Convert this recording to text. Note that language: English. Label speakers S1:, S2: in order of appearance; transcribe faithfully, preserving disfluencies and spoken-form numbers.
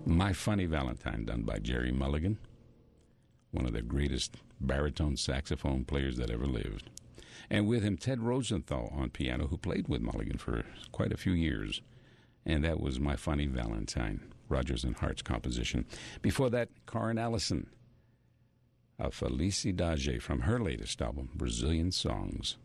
S1: My Funny Valentine, done by Jerry Mulligan, one of the greatest baritone saxophone players that ever lived. And with him, Ted Rosenthal on piano, who played with Mulligan for quite a few years. And that was My Funny Valentine, Rodgers and Hart's composition. Before that, Karen Allison, A Felicidade, from her latest album, Brazilian Songs.